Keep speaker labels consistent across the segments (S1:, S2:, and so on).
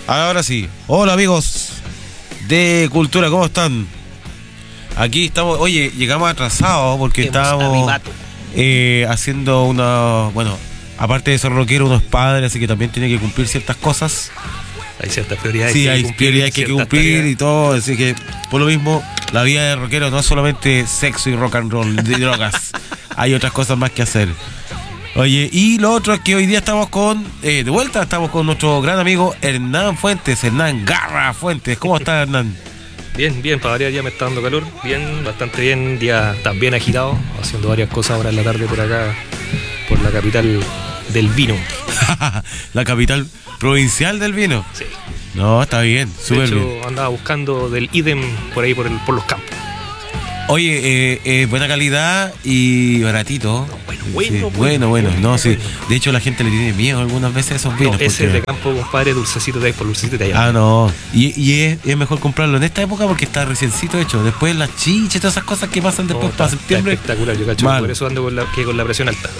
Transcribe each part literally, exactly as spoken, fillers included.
S1: Ahora sí. Hola amigos de Cultura, ¿cómo están? Aquí estamos, oye, llegamos atrasados porque
S2: Hemos
S1: estábamos eh, haciendo una, bueno, aparte de ser rockero, uno es padre, así que también tiene que cumplir ciertas cosas.
S2: Hay ciertas prioridades.
S1: Sí,
S2: que
S1: hay
S2: cumplir,
S1: prioridades que hay que cumplir tareas. Y todo, así que por lo mismo, la vida de rockero no es solamente sexo y rock and roll, de drogas. Hay otras cosas más que hacer. Oye, y lo otro es que hoy día estamos con, eh, de vuelta, estamos con nuestro gran amigo Hernán Fuentes, Hernán Garra Fuentes. ¿Cómo estás, Hernán?
S2: Bien, bien, para variar ya me está dando calor, bien, bastante bien, día también agitado, haciendo varias cosas ahora en la tarde por acá, por la capital del vino.
S1: La capital provincial del vino.
S2: Sí.
S1: No, está bien, súper bien.
S2: De hecho, andaba buscando del idem por ahí, por, el, por los campos.
S1: Oye, eh, eh, buena calidad y baratito.
S2: No, bueno,
S1: sí,
S2: bueno,
S1: bueno, bueno,
S2: bueno,
S1: no, sí.
S2: bueno.
S1: De hecho, la gente le tiene miedo algunas veces a esos vinos.
S2: No, ese
S1: porque...
S2: de campo, compadre, dulcecito de ahí por dulcecito de allá.
S1: Ah, no. Y, y es, es mejor comprarlo en esta época porque está reciencito hecho. Después las chichas y todas esas cosas que pasan después
S2: no,
S1: para
S2: está,
S1: septiembre.
S2: Está espectacular, yo cacho. Por eso ando con la, que con la presión alta.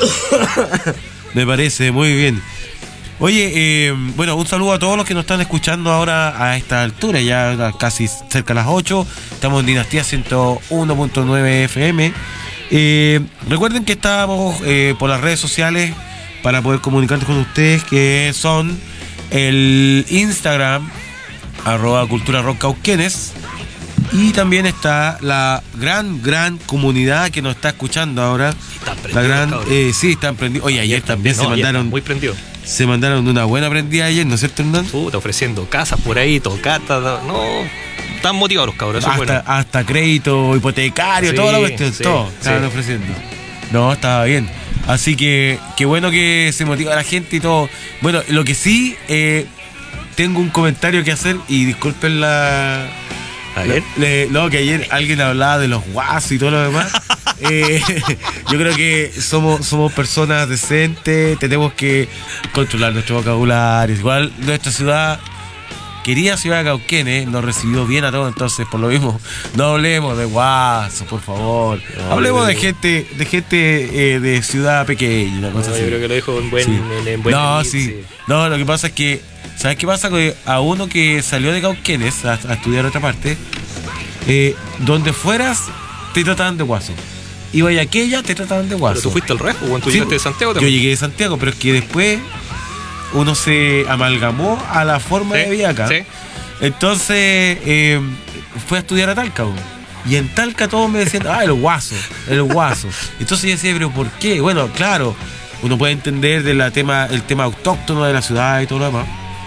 S1: Me parece muy bien. Oye, eh, bueno, un saludo a todos los que nos están escuchando ahora a esta altura, ya casi cerca de las ocho. Estamos en Dinastía ciento uno punto nueve F M. Eh, recuerden que estamos eh, por las redes sociales para poder comunicarnos con ustedes, que son el Instagram, arroba Cultura Rock Cauquenes. Y también está la gran, gran comunidad que nos está escuchando ahora. La gran, eh, sí, están prendidos. Oye, ayer, ayer también no, se mandaron.
S2: Muy prendido.
S1: Se mandaron una buena prendida ayer, ¿no es cierto, Hernán?
S2: Puta, ofreciendo casas por ahí, tocatas, no, están motivados los cabros.
S1: Hasta,
S2: bueno.
S1: hasta crédito hipotecario, sí, toda la cuestión, sí, todo, estaban sí. ofreciendo. No, estaba bien. Así que, qué bueno que se motiva a la gente y todo. Bueno, lo que sí, eh, tengo un comentario que hacer y disculpen la...
S2: A ver.
S1: Le, no, que ayer alguien hablaba de los guasos y todo lo demás. eh, yo creo que somos somos personas decentes, tenemos que controlar nuestro vocabulario. Igual nuestra ciudad, querida ciudad de Cauquenes, nos recibió bien a todos, entonces por lo mismo, no hablemos de guasos, por favor. No, hablemos de gente, de gente eh, de ciudad pequeña, una cosa
S2: no,
S1: así.
S2: Yo creo que lo dijo en buen,
S1: sí.
S2: en, en buen
S1: No,
S2: amigo,
S1: sí. sí. No, lo que pasa es que, ¿sabes qué pasa? Que a uno que salió de Cauquenes a, a estudiar otra parte, eh, donde fueras, te trataban de guaso. Iba y aquella, te trataban de guaso.
S2: Pero tú fuiste al resto, cuando tú
S1: sí,
S2: llegaste de Santiago también.
S1: Yo llegué de Santiago, pero es que después uno se amalgamó a la forma
S2: ¿Sí?
S1: de vida acá.
S2: ¿Sí?
S1: Entonces eh, fue a estudiar a Talca. Bro. Y en Talca todos me decían, ah, el guaso, el guaso. Entonces yo decía, pero ¿por qué? Bueno, claro, uno puede entender de la tema, el tema autóctono de la ciudad y todo lo demás,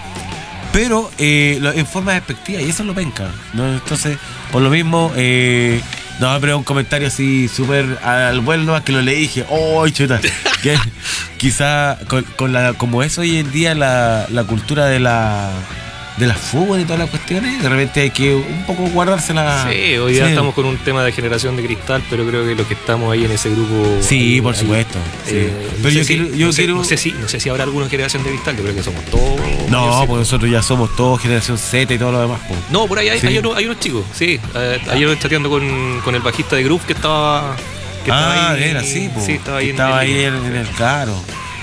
S1: pero eh, en forma despectiva, y eso es lo penca, ¿no? Entonces, por lo mismo, eh, no, pero un comentario así súper al vuelo que lo leí y dije, oh, chuta, que quizá con, con la, como es hoy en día la, la cultura de la de las fútbol y todas las cuestiones, de repente hay que un poco guardársela.
S2: Sí, hoy día sí. Estamos con un tema de generación de cristal, pero creo que los que estamos ahí en ese grupo.
S1: Sí,
S2: ahí,
S1: por
S2: ahí,
S1: supuesto. Sí.
S2: Eh,
S1: pero
S2: no
S1: yo,
S2: si,
S1: quiero, yo
S2: no, sé,
S1: quiero.
S2: No sé, si, no sé si habrá alguna generación de cristal, yo creo que somos todos.
S1: No, porque nosotros ya somos todos generación Z y todo lo demás. Po.
S2: No, por ahí hay,
S1: sí.
S2: hay, unos, hay unos chicos, sí. Eh, ayer chateando con, con el bajista de Groove que estaba. Que
S1: ah,
S2: estaba ahí,
S1: era, sí, po.
S2: Sí, estaba ahí,
S1: estaba
S2: en,
S1: ahí en, en el carro.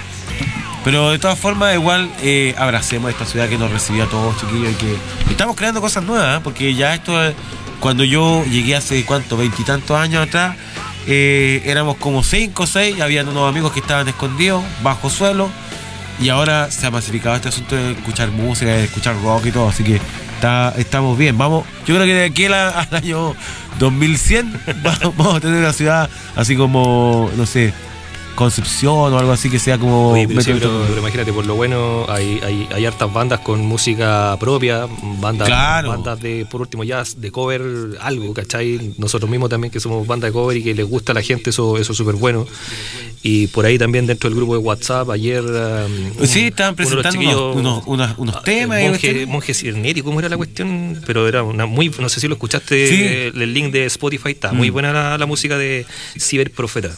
S1: Pero de todas formas, igual eh, abracemos esta ciudad que nos recibió a todos, chiquillos, y que estamos creando cosas nuevas, ¿eh? Porque ya esto, cuando yo llegué hace, ¿cuánto? Veintitantos años atrás, eh, éramos como cinco o seis, habían unos amigos que estaban escondidos, bajo suelo, y ahora se ha masificado este asunto de escuchar música, de escuchar rock y todo, así que está, estamos bien. Vamos, yo creo que de aquí al, al año dos mil cien vamos a tener una ciudad así como, no sé, Concepción o algo así que sea como.
S2: Oye, pero, sí, pero, pero imagínate, por lo bueno hay, hay, hay hartas bandas con música propia, bandas,
S1: claro.
S2: bandas de, por último, jazz, de cover, algo, ¿cachai? Nosotros mismos también que somos banda de cover y que les gusta a la gente, eso, eso es súper bueno. Y por ahí también dentro del grupo de WhatsApp ayer um,
S1: sí, estaban presentando unos, unos, unos, unos temas.
S2: Monje, monje cibernético, ¿cómo era la cuestión? Pero era una muy, no sé si lo escuchaste, sí. el, el link de Spotify, está mm. muy buena la, la música de Ciberprofeta.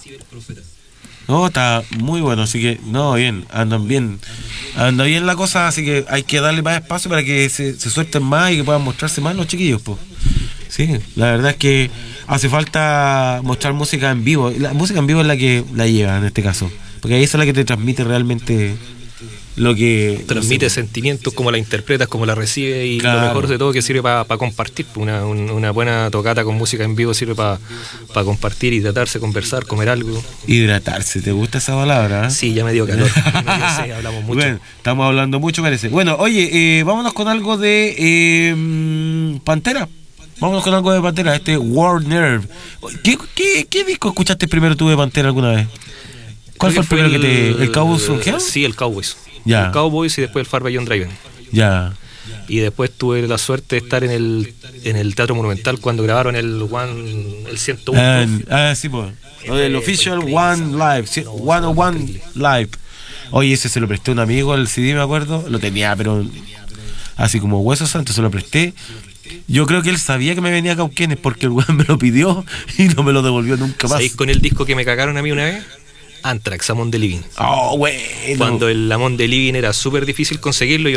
S1: No, está muy bueno, así que, no, bien, andan bien, anda bien la cosa, así que hay que darle más espacio para que se, se suelten más y que puedan mostrarse más los chiquillos, pues. Sí, la verdad es que hace falta mostrar música en vivo, la música en vivo es la que la lleva en este caso, porque ahí esa es la que te transmite realmente lo que...
S2: Transmite
S1: no sé,
S2: sentimientos, como la interpretas, como la recibes, y
S1: claro.
S2: lo mejor de todo que sirve para pa compartir. Una, un, una buena tocata con música en vivo sirve para pa compartir, hidratarse, conversar, comer algo.
S1: Hidratarse, ¿te gusta esa palabra? ¿Eh?
S2: Sí, ya me dio calor. No, yo sé, hablamos mucho.
S1: Bueno, estamos hablando mucho, parece. Bueno, oye, eh, vámonos con algo de eh, Pantera. Vámonos con algo de Pantera, este War Nerve. ¿Qué, qué, qué disco escuchaste primero tú de Pantera alguna vez? ¿Cuál fue el primero que te... ¿El Cowboys Surgeon?
S2: Sí, el Cowboys.
S1: Ya.
S2: El Cowboys y después el Far Beyond Driven.
S1: Ya.
S2: Y después tuve la suerte de estar en el en el Teatro Monumental cuando grabaron el One, el ciento uno.
S1: Ah, ah, sí, pues. El Official One Live, ciento uno Live. Oye, ese se lo presté a un amigo, el C D, me acuerdo. Lo tenía, pero así como hueso santo, se lo presté. Yo creo que él sabía que me venía a Cauquenes porque el weón me lo pidió y no me lo devolvió nunca más.
S2: ¿Sabéis con el disco que me cagaron a mí una vez? Anthrax, Amon the Living.
S1: Oh, bueno.
S2: Cuando el Amon the Living era súper difícil conseguirlo, yo